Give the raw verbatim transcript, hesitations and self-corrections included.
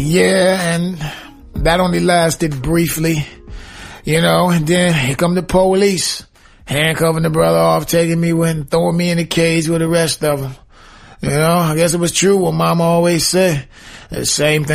Yeah, and that only lasted briefly, you know, and then here come the police, handcuffing the brother off, taking me and throwing me in a cage with the rest of them. You know, I guess it was true what Mama always said. The same thing.